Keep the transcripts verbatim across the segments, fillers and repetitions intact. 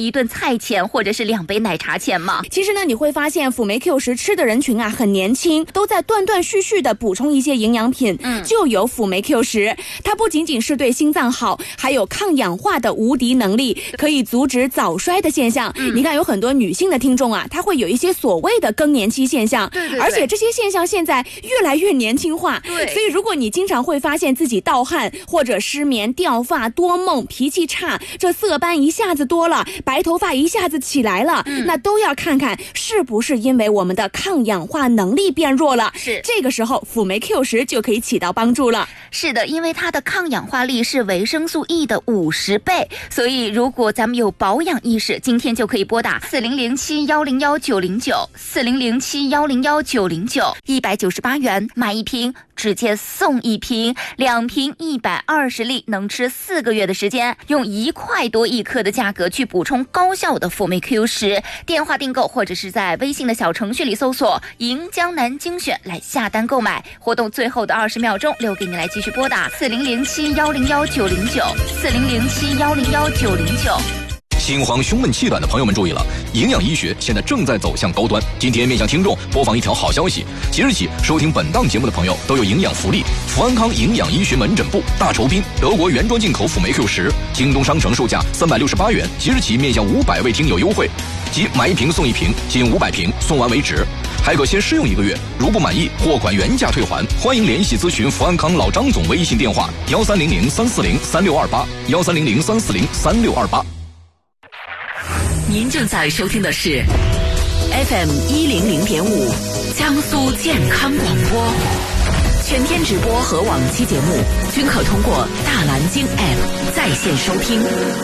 一顿菜钱或者是两杯奶茶钱吗？ 其实呢，你会发现辅酶 Q 十吃的人群啊很年轻，都在断断续续的补充一些营养品，嗯，就有辅酶 Q 十，它不仅仅是对心脏好，还有抗氧化的无敌能力，可以阻止早衰的现象。嗯，你看有很多女性的听众啊，她会有一些所谓的更年期现象， 对对对， 而且这些现象现在越来越年轻化。 对， 所以如果你经常会发现自己盗汗或者失眠、掉发、多梦、脾气差，这色斑一下子多了，白头发一下子起来了，嗯，那都要看看是不是因为我们的抗氧化能力变弱了。 是， 这个时候辅酶 Q 十就可以起到帮助了。 是的，因为它的抗氧化力是维生素 E 的五十倍，所以如果咱们有保养意识，今天就可以拨打四零零七幺零幺九零九四零零七幺零幺九零九，一百九十八元买一瓶，直接送一瓶，两瓶一百二十粒，能吃四个月的时间，用一块多一颗的价格去补充高效的辅酶 Q 十。电话订购或者是在微信的小程序里搜索银江南精选来下单购买。活动最后的二十秒钟留给你来继续拨打四零零七幺零幺九零九四零零七幺零幺九零九。 心慌胸闷气短的朋友们注意了，营养医学现在正在走向高端。今天面向听众播放一条好消息，即日起收听本档节目的朋友都有营养福利。福安康营养医学门诊部大酬宾德国原装进口辅酶 Q 十，京东商城售价三百六十八元，即日起面向五百位听友优惠，即买一瓶送一瓶，仅五百瓶，送完为止，还可先试用一个月，如不满意货款原价退还。欢迎联系咨询福安康老张总微信电话幺三零零三四零三六二八幺三零零三四零三六二八。 您正在收听的是 F M 一零零点五江苏健康广播，全天直播和往期节目均可通过大蓝鲸 App 在线收听。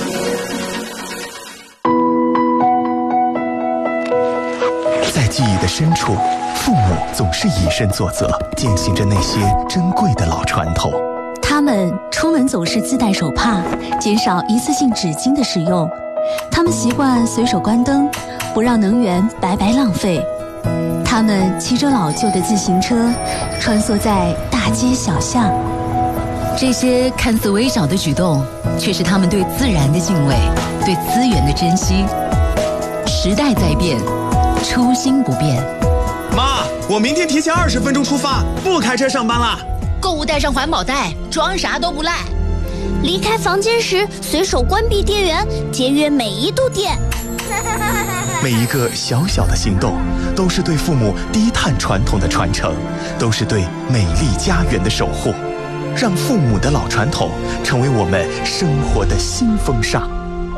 在记忆的深处，父母总是以身作则，践行着那些珍贵的老传统。 他们出门总是自带手帕，减少一次性纸巾的使用。他们习惯随手关灯，不让能源白白浪费。他们骑着老旧的自行车，穿梭在大街小巷。 这些看似微小的举动，却是他们对自然的敬畏，对资源的珍惜。时代在变，初心不变。 妈，我明天提前二十分钟出发，不开车上班啦。 购物带上环保袋，装啥都不赖。 离开房间时，随手关闭电源，节约每一度电。 每一个小小的行动，都是对父母低碳传统的传承，都是对美丽家园的守护。让父母的老传统成为我们生活的新风尚。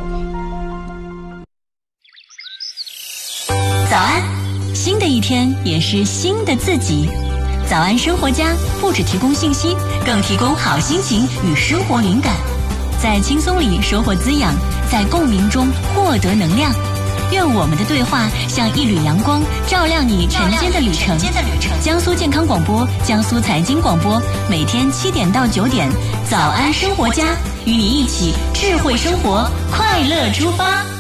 早安，新的一天也是新的自己。早安生活家不只提供信息，更提供好心情与生活灵感，在轻松里收获滋养，在共鸣中获得能量。愿我们的对话像一缕阳光，照亮你晨间的旅程。江苏健康广播，江苏财经广播，每天七点到九点，早安生活家，与你一起智慧生活，快乐出发。